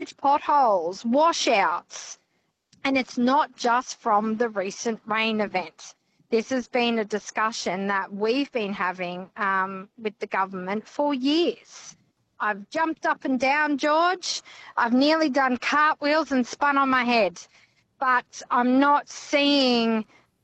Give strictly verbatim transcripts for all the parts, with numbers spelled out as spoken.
huge potholes, washouts. And it's not just from the recent rain event. This has been a discussion that we've been having um, with the government for years. I've jumped up and down, George. I've nearly done cartwheels and spun on my head. But I'm not seeing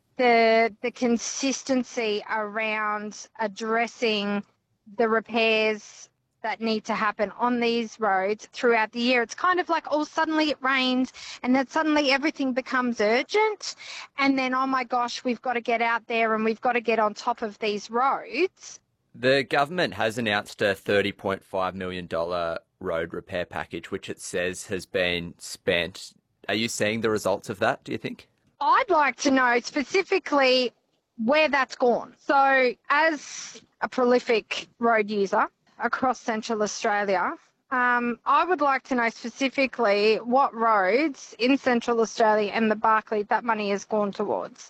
the the consistency around addressing the repairs that need to happen on these roads throughout the year. It's kind of like, oh, suddenly it rains and then suddenly everything becomes urgent. And then, oh my gosh, we've got to get out there and we've got to get on top of these roads. The government has announced a thirty point five million dollars road repair package, which it says has been spent. Are you seeing the results of that, do you think? I'd like to know specifically where that's gone. So as a prolific road user across Central Australia, um, I would like to know specifically what roads in Central Australia and the Barkly that money has gone towards.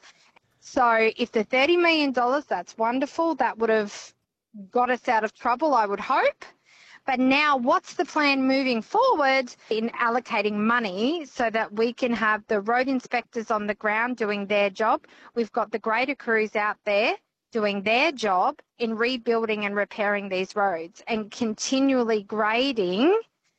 So if the thirty million dollars, that's wonderful. That would have got us out of trouble, I would hope. But now what's the plan moving forward in allocating money so that we can have the road inspectors on the ground doing their job? We've got the grader crews out there doing their job in rebuilding and repairing these roads and continually grading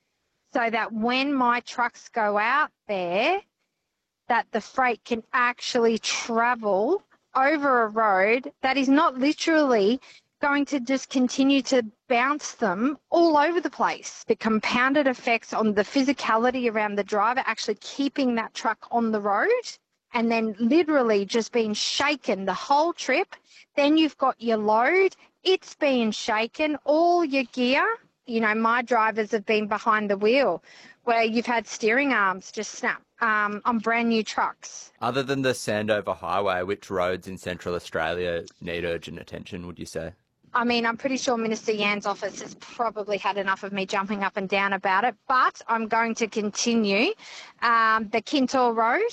so that when my trucks go out there, that the freight can actually travel over a road that is not literally going to just continue to bounce them all over the place. The compounded effects on the physicality around the driver actually keeping that truck on the road and then literally just being shaken the whole trip. Then you've got your load, it's being shaken, all your gear. You know, my drivers have been behind the wheel where you've had steering arms just snap um, on brand new trucks. Other than the Sandover Highway, which roads in Central Australia need urgent attention, would you say? I mean, I'm pretty sure Minister Yan's office has probably had enough of me jumping up and down about it, but I'm going to continue. Um, the Kintore Road,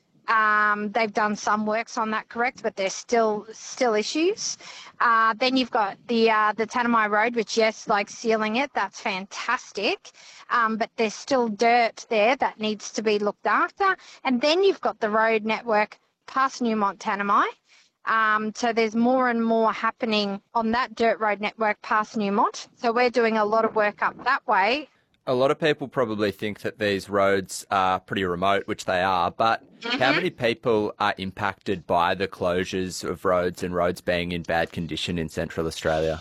um, they've done some works on that, correct, but there's still still issues. Uh, then you've got the uh, the Tanami Road, which, yes, like sealing it, that's fantastic, um, but there's still dirt there that needs to be looked after. And then you've got the road network past Newmont Tanami. Um, so there's more and more happening on that dirt road network past Newmont. So we're doing a lot of work up that way. A lot of people probably think that these roads are pretty remote, which they are, but mm-hmm. How many people are impacted by the closures of roads and roads being in bad condition in Central Australia?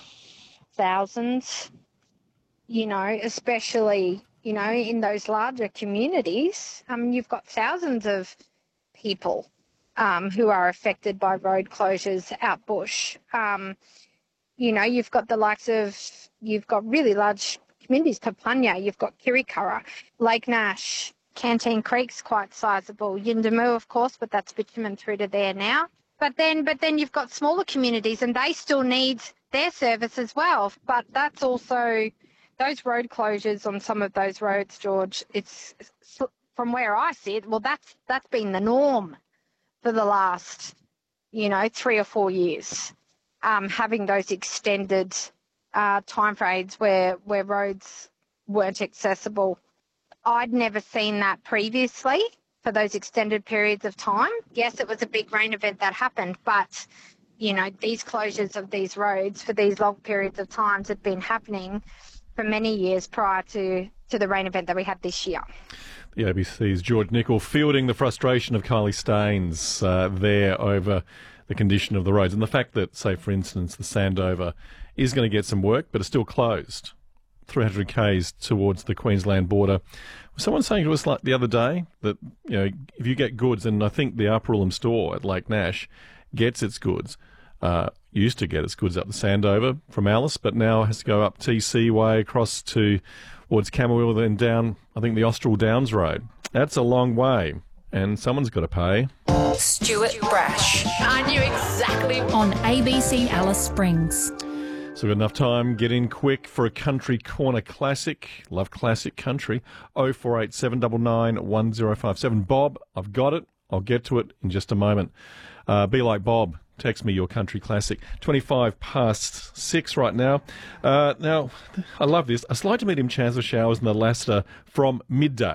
Thousands, you know, especially, you know, in those larger communities. I mean, you've got thousands of people Um, who are affected by road closures out bush. Um, you know, you've got the likes of, you've got really large communities, Papunya, you've got Kirikara, Lake Nash, Canteen Creek's quite sizable, Yindamu, of course, but that's bitumen through to there now. But then, but then you've got smaller communities and they still need their service as well. But that's also, those road closures on some of those roads, George, it's, from where I sit, well, that's that's been the norm for the last, you know, three or four years, um, having those extended uh, time frames where, where roads weren't accessible. I'd never seen that previously for those extended periods of time. Yes, it was a big rain event that happened, but, you know, these closures of these roads for these long periods of times had been happening for many years prior to, to the rain event that we had this year. The A B C's George Nicol fielding the frustration of Kylie Staines uh, there over the condition of the roads and the fact that, say, for instance, the Sandover is going to get some work but is still closed. three hundred kays towards the Queensland border. Someone saying to us like the other day that, you know, if you get goods, and I think the Upper Ullum store at Lake Nash gets its goods, uh, used to get its goods up the Sandover from Alice, but now has to go up T C Way across to towards Camberwell, then down, I think, the Austral Downs Road. That's a long way, and someone's got to pay. Stuart Brash. I knew exactly. On A B C Alice Springs. So we've got enough time. Get in quick for a Country Corner classic. Love classic country. oh four eight seven nine nine one oh five seven. Bob, I've got it. I'll get to it in just a moment. Uh, be like Bob. Text me your country classic. twenty-five past six right now. Uh, now, I love this. A Slide to Medium chance of showers in the Leicester from midday.